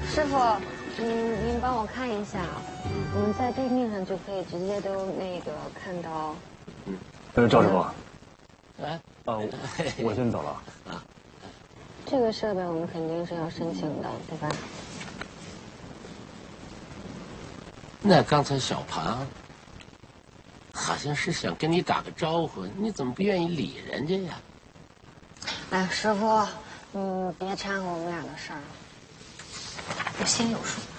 师傅，您帮我看一下，我们在地面上就可以直接都看到。 赵师傅。我先走了。啊。 这个设备我们肯定是要申请的，对吧？ 那刚才小庞好像是想跟你打个招呼，你怎么不愿意理人家呀？ 哎，师傅，别掺和我们俩的事儿了，我心里有数。